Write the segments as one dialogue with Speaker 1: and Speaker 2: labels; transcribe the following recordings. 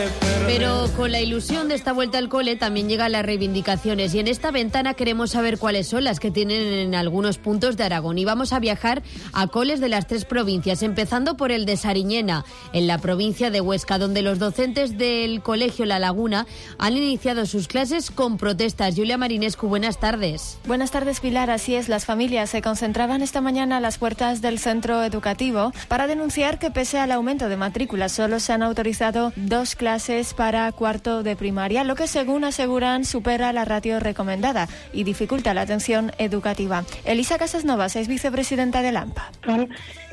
Speaker 1: Pero con la ilusión de esta vuelta al cole también llegan las reivindicaciones y en esta ventana queremos saber cuáles son las que tienen en algunos puntos de Aragón. Y vamos a viajar a coles de las 3 provincias, empezando por el de Sariñena, en la provincia de Huesca, donde los docentes del colegio La Laguna han iniciado sus clases con protestas. Julia Marinescu, buenas tardes.
Speaker 2: Buenas tardes, Pilar. Así es, las familias se concentraban esta mañana a las puertas del centro educativo para denunciar que pese al aumento de matrículas solo se han autorizado 2 clases para cuarto de primaria, lo que según aseguran supera la ratio recomendada y dificulta la atención educativa. Elisa Casasnovas es vicepresidenta de AMPA.
Speaker 3: Son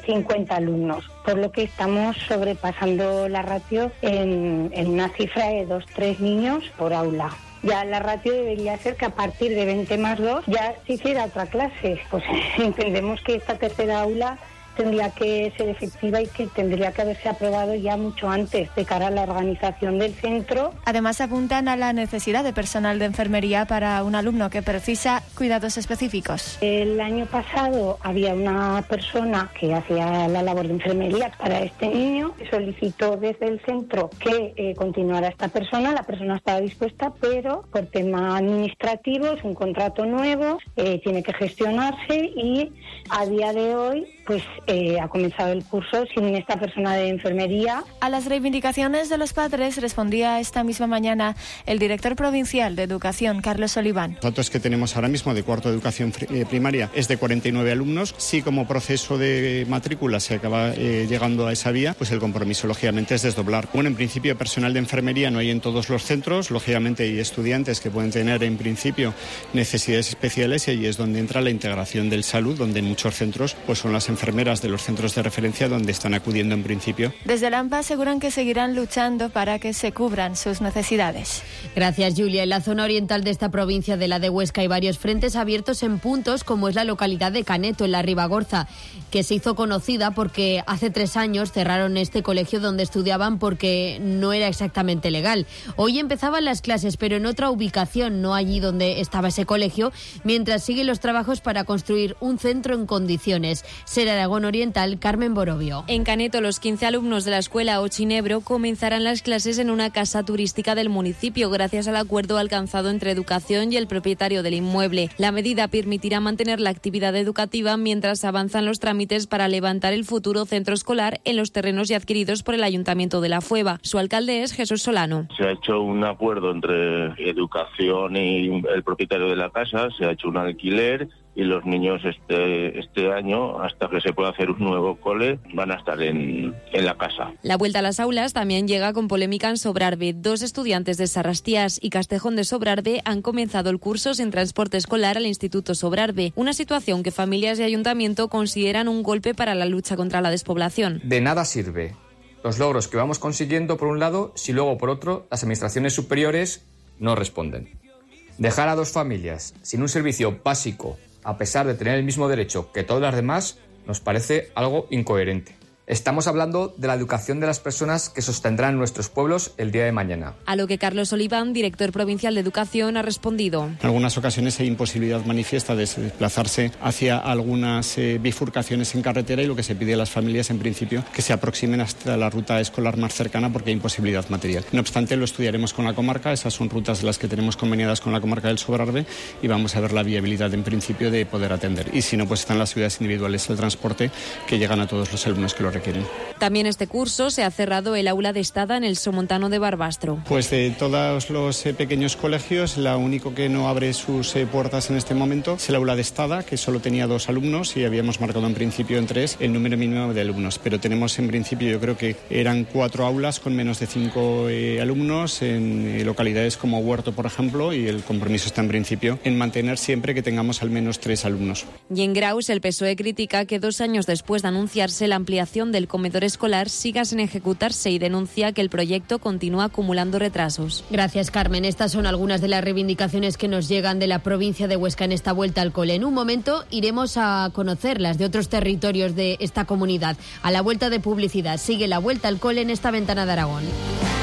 Speaker 3: 50 alumnos, por lo que estamos sobrepasando la ratio en una cifra de 2-3 niños por aula. Ya la ratio debería ser que a partir de 20 más 2 ya se hiciera otra clase. Pues entendemos que esta tercera aula tendría que ser efectiva y que tendría que haberse aprobado ya mucho antes de cara a la organización del centro.
Speaker 2: Además apuntan a la necesidad de personal de enfermería para un alumno que precisa cuidados específicos.
Speaker 3: El año pasado había una persona que hacía la labor de enfermería para este niño, solicitó desde el centro que continuara esta persona, la persona estaba dispuesta, pero por tema administrativo es un contrato nuevo, tiene que gestionarse y a día de hoy pues ha comenzado el curso sin esta persona de enfermería.
Speaker 2: A las reivindicaciones de los padres respondía esta misma mañana el director provincial de Educación, Carlos Oliván.
Speaker 4: Los datos que tenemos ahora mismo de cuarto de educación primaria es de 49 alumnos. Si como proceso de matrícula se acaba llegando a esa vía, pues el compromiso lógicamente es desdoblar. Bueno, en principio personal de enfermería no hay en todos los centros, lógicamente hay estudiantes que pueden tener en principio necesidades especiales y ahí es donde entra la integración del salud, donde en muchos centros pues son las enfermeras de los centros de referencia donde están acudiendo en principio.
Speaker 2: Desde la AMPA aseguran que seguirán luchando para que se cubran sus necesidades.
Speaker 1: Gracias, Julia. En la zona oriental de esta provincia de la de Huesca hay varios frentes abiertos en puntos como es la localidad de Caneto, en la Ribagorza, que se hizo conocida porque hace 3 años cerraron este colegio donde estudiaban porque no era exactamente legal. Hoy empezaban las clases, pero en otra ubicación, no allí donde estaba ese colegio, mientras siguen los trabajos para construir un centro en condiciones. Ser Aragón Oriental, Carmen Borovio.
Speaker 5: En Caneto, los 15 alumnos de la escuela Ochinebro comenzarán las clases en una casa turística del municipio, gracias al acuerdo alcanzado entre Educación y el propietario del inmueble. La medida permitirá mantener la actividad educativa mientras avanzan los trámites para levantar el futuro centro escolar en los terrenos ya adquiridos por el Ayuntamiento de La Fueva. Su alcalde es Jesús Solano.
Speaker 6: Se ha hecho un acuerdo entre Educación y el propietario de la casa, se ha hecho un alquiler y los niños este año, hasta que se pueda hacer un nuevo cole, van a estar en la casa.
Speaker 5: La vuelta a las aulas también llega con polémica en Sobrarbe. 2 estudiantes de Sarrastías y Castejón de Sobrarbe han comenzado el curso sin transporte escolar al Instituto Sobrarbe, una situación que familias y ayuntamiento consideran un golpe para la lucha contra la despoblación.
Speaker 7: De nada sirve los logros que vamos consiguiendo por un lado si luego por otro las administraciones superiores no responden. Dejar a 2 familias sin un servicio básico a pesar de tener el mismo derecho que todas las demás, nos parece algo incoherente. Estamos hablando de la educación de las personas que sostendrán nuestros pueblos el día de mañana.
Speaker 5: A lo que Carlos Oliván, director provincial de Educación, ha respondido.
Speaker 4: En algunas ocasiones hay imposibilidad manifiesta de desplazarse hacia algunas bifurcaciones en carretera y lo que se pide a las familias en principio que se aproximen hasta la ruta escolar más cercana porque hay imposibilidad material. No obstante, lo estudiaremos con la comarca, esas son rutas de las que tenemos conveniadas con la comarca del Sobrarbe y vamos a ver la viabilidad en principio de poder atender. Y si no, pues están las ciudades individuales del transporte que llegan a todos los alumnos que lo requieren.
Speaker 5: También este curso se ha cerrado el aula de Estada en el Somontano de Barbastro.
Speaker 4: Pues de todos los pequeños colegios, la único que no abre sus puertas en este momento es el aula de Estada, que solo tenía 2 alumnos y habíamos marcado en principio en 3 el número mínimo de alumnos. Pero tenemos en principio, yo creo que eran 4 aulas con menos de 5 alumnos en localidades como Huerto, por ejemplo, y el compromiso está en principio en mantener siempre que tengamos al menos 3 alumnos.
Speaker 5: Y en Graus, el PSOE critica que 2 años después de anunciarse la ampliación del comedor escolar siga sin ejecutarse y denuncia que el proyecto continúa acumulando retrasos.
Speaker 1: Gracias, Carmen. Estas son algunas de las reivindicaciones que nos llegan de la provincia de Huesca en esta vuelta al cole. En un momento iremos a conocerlas de otros territorios de esta comunidad. A la vuelta de publicidad sigue la vuelta al cole en esta ventana de Aragón.